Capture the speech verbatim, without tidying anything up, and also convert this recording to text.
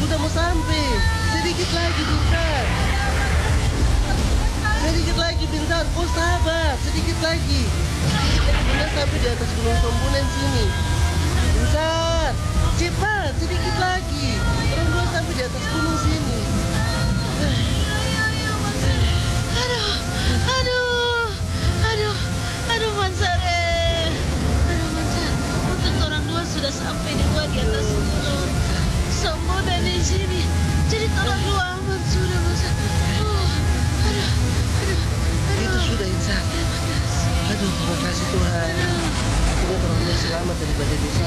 sudah mau sampai. Sedikit lagi, Bintang. Sedikit lagi, Bintang. Kau sabar. Sedikit lagi. Benar sampai di atas Gunung Sombulen sini. Bintang. Cepat, sedikit lagi. Orang dua sampai di atas gunung sini. Aduh, aduh, aduh, aduh Mansare. Aduh Mansare, untuk orang dua sudah sampai di gua di atas gunung. Semua dan di sini. Jadi orang dua aman sudah Mansare. Oh, aduh, aduh, aduh. Itu sudah, Insan. Aduh, terima kasih Tuhan. Akhirnya orang dua selamat daripada di